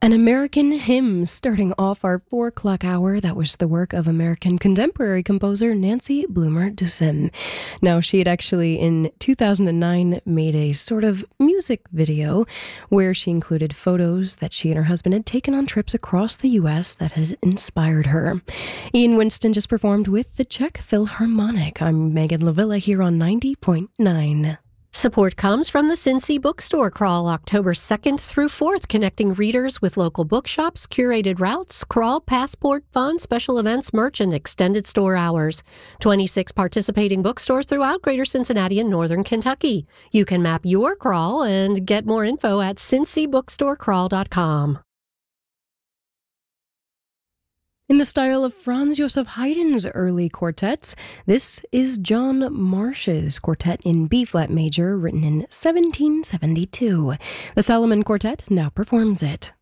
An American Hymn, starting off our 4 o'clock hour. That was the work of American contemporary composer Nancy Bloomer Dusim. Now, she had actually, in 2009, made a sort of music video where she included photos that she and her husband had taken on trips across the U.S. that had inspired her. Ian Winston just performed with the Czech Philharmonic. I'm Megan Lavilla here on 90.9. Support comes from the Cincy Bookstore Crawl, October 2nd through 4th, connecting readers with local bookshops, curated routes, crawl, passport, fun, special events, merch, and extended store hours. 26 participating bookstores throughout Greater Cincinnati and Northern Kentucky. You can map your crawl and get more info at cincybookstorecrawl.com. In the style of Franz Joseph Haydn's early quartets, this is John Marsh's quartet in B-flat major, written in 1772. The Salomon Quartet now performs it.